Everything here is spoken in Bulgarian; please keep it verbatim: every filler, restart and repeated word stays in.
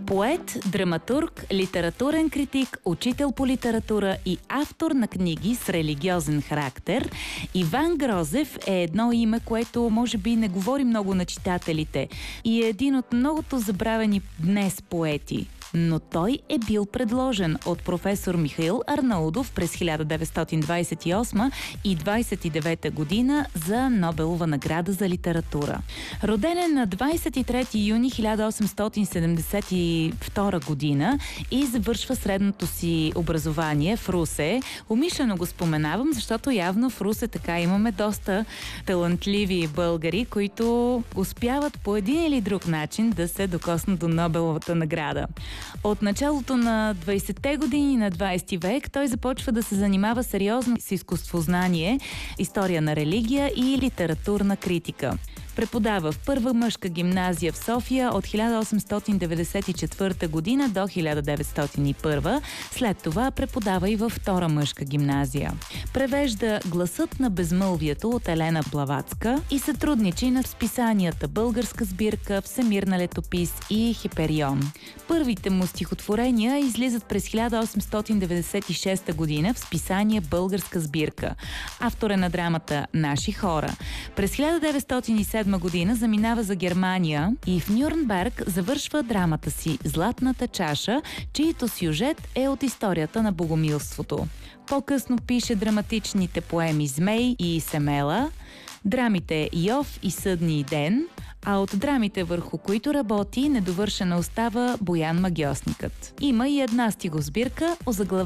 Поет, драматург, литературен критик, учител по литература и автор на книги с религиозен характер, Иван Грозев е едно име, което може би не говори много на читателите и е един от многото забравени днес поети. Но той е бил предложен от професор Михаил Арнаудов през хиляда деветстотин двадесет и осма и двадесет и девета година за Нобелова награда за литература. Роден е на двадесет и трети юни хиляда осемстотин седемдесет и втора година и завършва средното си образование в Русе. Умишлено го споменавам, защото явно в Русе така имаме доста талантливи българи, които успяват по един или друг начин да се докоснат до Нобеловата награда. От началото на двадесетте години на двадесети век той започва да се занимава сериозно с изкуствознание, история на религия и литературна критика. Преподава в Първа мъжка гимназия в София от хиляда осемстотин деветдесет и четвърта година до хиляда деветстотин и първа. След това преподава и във Втора мъжка гимназия. Превежда Гласът на безмълвието от Елена Блаватска и сътрудничи на списанията Българска сбирка, Всемирна летопис и Хиперион. Първите му стихотворения излизат през хиляда осемстотин деветдесет и шеста година в списание Българска сбирка. Автор е на драмата Наши хора. През хиляда деветстотин и седма година заминава за Германия и в Нюрнберг завършва драмата си Златната чаша, чийто сюжет е от историята на богомилството. По-късно пише драматичните поеми Змей и Семела, драмите Йов и Съдни ден, а от драмите, върху които работи, недовършена остава Боян магьосникът. Има и една стихосбирка, озаглавена